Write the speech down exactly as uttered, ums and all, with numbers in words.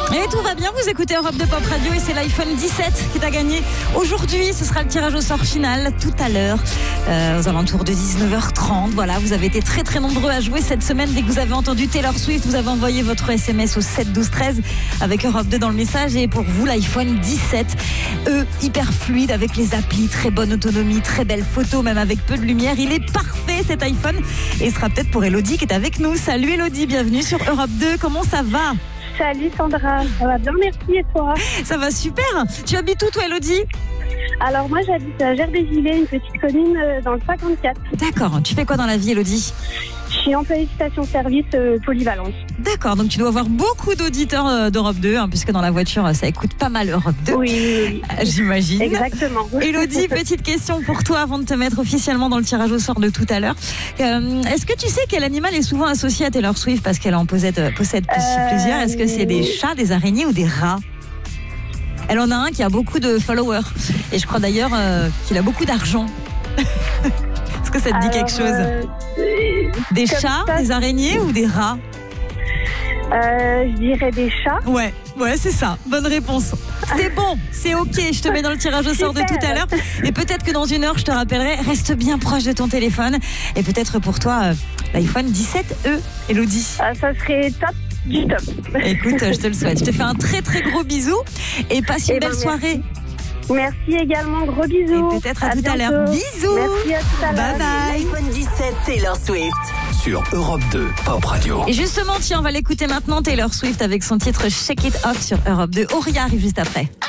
Et tout va bien, vous écoutez Europe deux Pop Radio et c'est l'iPhone dix-sept qui t'a gagné aujourd'hui. Ce sera le tirage au sort final tout à l'heure, euh, aux alentours de dix-neuf heures trente. Voilà, vous avez été très très nombreux à jouer cette semaine. Dès que vous avez entendu Taylor Swift, vous avez envoyé votre S M S au sept douze treize avec Europe deux dans le message. Et pour vous, l'iPhone dix-sept, E, hyper fluide avec les applis, très bonne autonomie, très belle photo, même avec peu de lumière. Il est parfait cet iPhone et ce sera peut-être pour Elodie qui est avec nous. Salut Elodie, bienvenue sur Europe deux. Comment ça va ? Salut Sandra, ça va bien, merci, et toi ? Ça va super. Tu habites où toi Elodie ? Alors moi j'habite à Gerbézillet, une petite commune dans le cinquante-quatre. D'accord, tu fais quoi dans la vie Elodie ? Je suis employée station-service euh, polyvalente. D'accord, donc tu dois avoir beaucoup d'auditeurs euh, d'Europe deux, hein, puisque dans la voiture ça écoute pas mal Europe deux. Oui, oui, oui. Euh, j'imagine. Exactement. Elodie, petite question pour toi avant de te mettre officiellement dans le tirage au sort de tout à l'heure. Euh, est-ce que tu sais quel animal est souvent associé à Taylor Swift parce qu'elle en possède, possède Euh, plusieurs ? Est-ce que c'est des chats, des araignées ou des rats ? Elle en a un qui a beaucoup de followers et je crois d'ailleurs euh, qu'il a beaucoup d'argent. Est-ce que ça te dit Alors, quelque chose ? euh, Des comme chats, ça, des araignées ou des rats ? euh, Je dirais des chats. Ouais, ouais, c'est ça. Bonne réponse. C'est bon, c'est ok. Je te mets dans le tirage au sort de Super. tout à l'heure. Et peut-être que dans une heure, je te rappellerai. Reste bien proche de ton téléphone. Et peut-être pour toi, euh, l'iPhone dix-sept E, Elodie. Euh, ça serait top du top. Écoute, je te le souhaite. Je te fais un très très gros bisou. Et passe une Eh ben, belle merci. soirée. Merci également, gros bisous. Et peut-être à tout à l'heure. bientôt. Bisous. Merci, à tout à l'heure. Bye bye. iPhone dix-sept Taylor Swift sur Europe deux Pop Radio. Et justement, tiens, on va l'écouter maintenant. Taylor Swift avec son titre Shake It Off sur Europe deux. Auria arrive juste après.